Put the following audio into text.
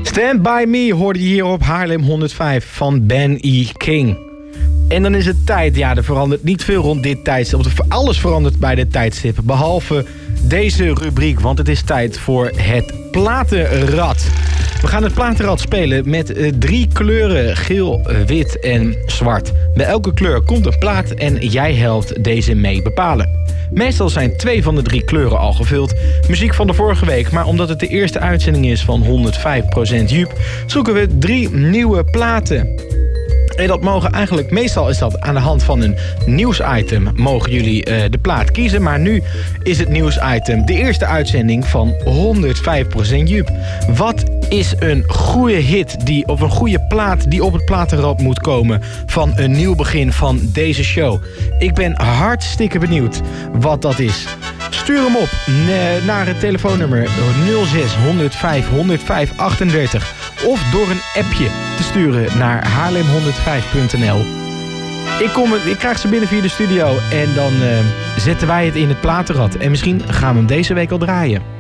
Stand By Me hoorde je hier op Haarlem 105 van Ben E. King. En dan is het tijd. Ja, er verandert niet veel rond dit tijdstip. Alles verandert bij dit tijdstip. Behalve deze rubriek, want het is tijd voor het platenrad. We gaan het platenrad spelen met 3 kleuren. Geel, wit en zwart. Bij elke kleur komt een plaat en jij helpt deze mee bepalen. Meestal zijn 2 van de 3 kleuren al gevuld. Muziek van de vorige week, maar omdat het de eerste uitzending is van 105% Joep, zoeken we 3 nieuwe platen. En dat mogen eigenlijk, meestal is dat aan de hand van een nieuwsitem, mogen jullie de plaat kiezen. Maar nu is het nieuwsitem de eerste uitzending van 105% Joep. Wat is een goede hit of een goede plaat die op het platenrad moet komen van een nieuw begin van deze show? Ik ben hartstikke benieuwd wat dat is. Stuur hem op naar het telefoonnummer 06 105 105 38 of door een appje te sturen naar haarlem105.nl. Ik krijg ze binnen via de studio en dan zetten wij het in het platenrad. En misschien gaan we hem deze week al draaien.